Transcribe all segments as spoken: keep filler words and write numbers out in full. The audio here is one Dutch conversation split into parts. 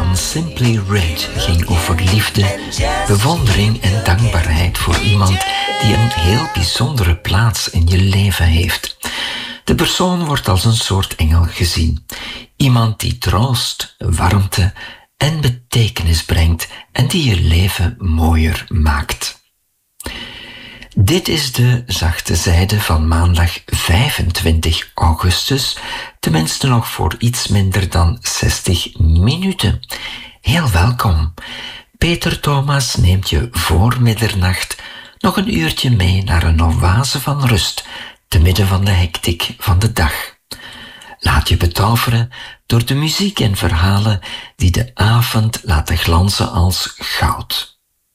van Simply Red ging over liefde, bewondering en dankbaarheid voor iemand die een heel bijzondere plaats in je leven heeft. De persoon wordt als een soort engel gezien. Iemand die troost, warmte en betekenis brengt en die je leven mooier maakt. Dit is de zachte zijde van maandag vijfentwintig augustus, tenminste nog voor iets minder dan zestig minuten. Heel welkom. Peter Thomas neemt je voor middernacht nog een uurtje mee naar een oase van rust, te midden van de hectiek van de dag. Laat je betoveren door de muziek en verhalen die de avond laten glanzen als goud.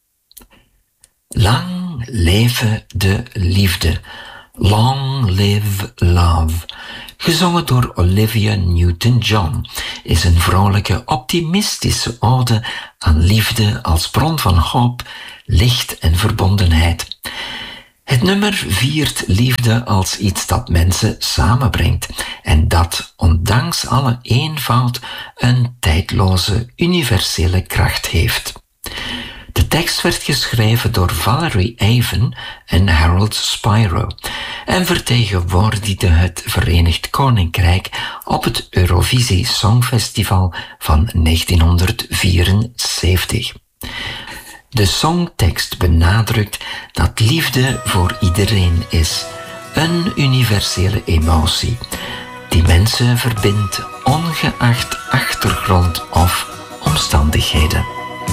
Lang leve de liefde. Long live love. Gezongen door Olivia Newton-John is een vrolijke, optimistische ode aan liefde als bron van hoop, licht en verbondenheid. Het nummer viert liefde als iets dat mensen samenbrengt en dat, ondanks alle eenvoud, een tijdloze, universele kracht heeft. De tekst werd geschreven door Valerie Avon en Harold Spiro en vertegenwoordigde het Verenigd Koninkrijk op het Eurovisie Songfestival van negentienhonderdvierenzeventig. De songtekst benadrukt dat liefde voor iedereen is, een universele emotie die mensen verbindt, ongeacht achtergrond of omstandigheden.